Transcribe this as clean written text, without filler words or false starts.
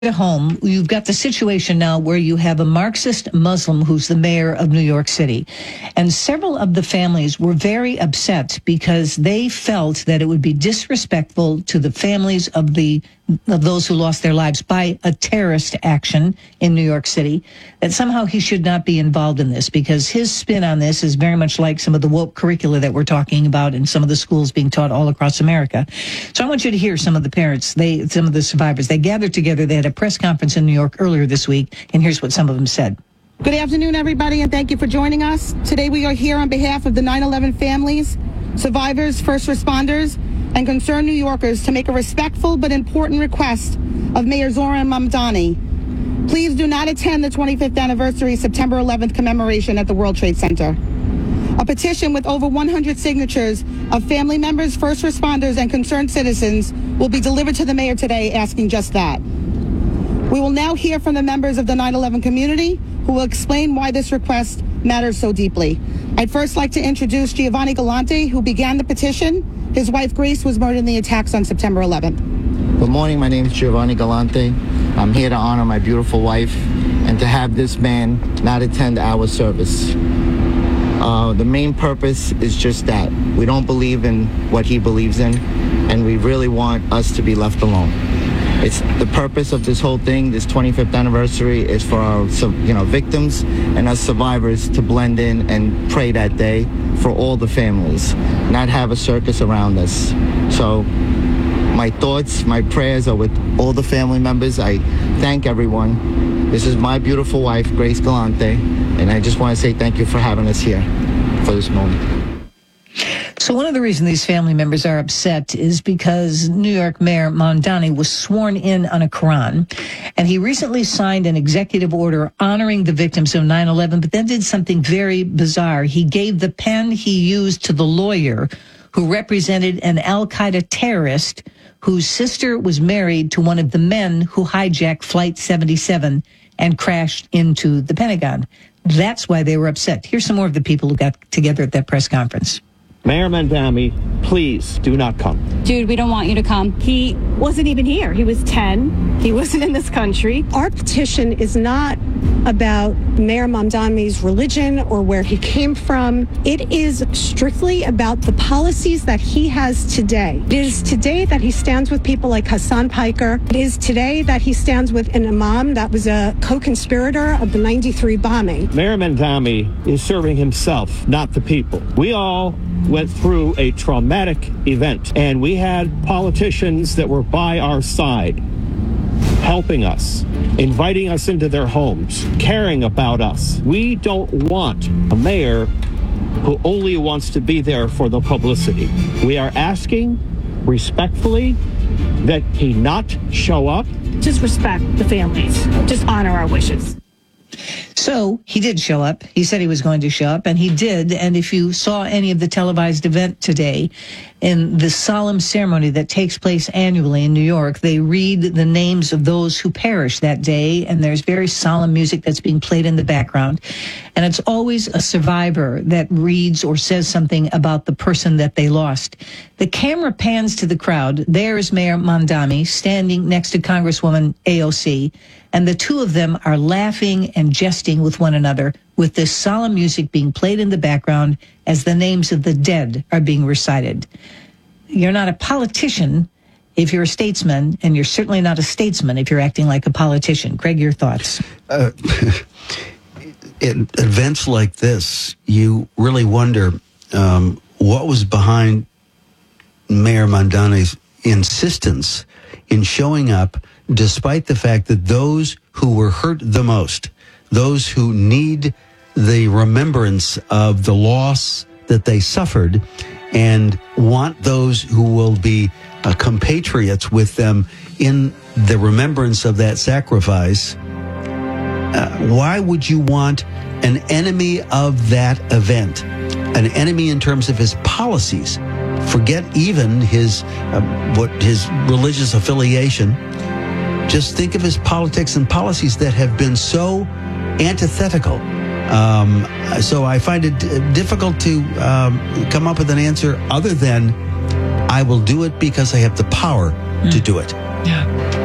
At home, you've got the situation now where you have a Marxist Muslim who's the mayor of New York City. And several of the families were very upset because they felt that it would be disrespectful to the families of those who lost their lives by a terrorist action in New York City, that somehow he should not be involved in this because his spin on this is very much like some of the woke curricula that we're talking about in some of the schools being taught all across America. So I want you to hear some of the parents, some of the survivors. They gathered together. They had a press conference in New York earlier this week, and here's what some of them said. Good afternoon, everybody, and thank you for joining us. Today we are here on behalf of the 9/11 families, survivors, first responders, and concerned New Yorkers to make a respectful but important request of Mayor Zohran Mamdani. Please do not attend the 25th anniversary September 11th commemoration at the World Trade Center. A petition with over 100 signatures of family members, first responders, and concerned citizens will be delivered to the mayor today asking just that. We will now hear from the members of the 9/11 community who will explain why this request matters so deeply. I'd first like to introduce Giovanni Galante, who began the petition. His wife, Grace, was murdered in the attacks on September 11th. Good morning. My name is Giovanni Galante. I'm here to honor my beautiful wife and to have this man not attend our service. The main purpose is just that. We don't believe in what he believes in, and we really want us to be left alone. It's the purpose of this whole thing. This 25th anniversary is for our, victims and us survivors to blend in and pray that day for all the families, not have a circus around us. So my thoughts, my prayers are with all the family members. I thank everyone. This is my beautiful wife, Grace Galante, and I just want to say thank you for having us here for this moment. So one of the reasons these family members are upset is because New York Mayor Mamdani was sworn in on a Quran, and he recently signed an executive order honoring the victims of 9/11, but then did something very bizarre. He gave the pen he used to the lawyer who represented an al-Qaeda terrorist whose sister was married to one of the men who hijacked Flight 77 and crashed into the Pentagon. That's why they were upset. Here's some more of the people who got together at that press conference. Mayor Mamdani, please do not come. Dude, we don't want you to come. He wasn't even here. He was 10. He wasn't in this country. Our petition is not about Mayor Mamdani's religion or where he came from. It is strictly about the policies that he has today. It is today that he stands with people like Hassan Piker. It is today that he stands with an imam that was a co-conspirator of the 93 bombing. Mayor Mamdani is serving himself, not the people. We all went through a traumatic event, and we had politicians that were by our side, helping us, inviting us into their homes, caring about us. We don't want a mayor who only wants to be there for the publicity. We are asking respectfully that he not show up. Just respect the families. Just honor our wishes. So he did show up. He said he was going to show up, and he did. And if you saw any of the televised event today, in the solemn ceremony that takes place annually in New York, they read the names of those who perished that day, and there's very solemn music that's being played in the background. And it's always a survivor that reads or says something about the person that they lost. The camera pans to the crowd. There is Mayor Mamdani standing next to Congresswoman AOC, and the two of them are laughing and jesting with one another with this solemn music being played in the background as the names of the dead are being recited. You're not a politician if you're a statesman, and you're certainly not a statesman if you're acting like a politician. Craig, your thoughts? In events like this, you really wonder what was behind Mayor Mamdani's insistence in showing up, despite the fact that those who were hurt the most, those who need the remembrance of the loss that they suffered and want those who will be compatriots with them in the remembrance of that sacrifice. Why would you want an enemy of that event, an enemy in terms of his policies? Forget even his religious affiliation. Just think of his politics and policies that have been so antithetical. So I find it difficult to come up with an answer other than I will do it because I have the power to do it. Yeah.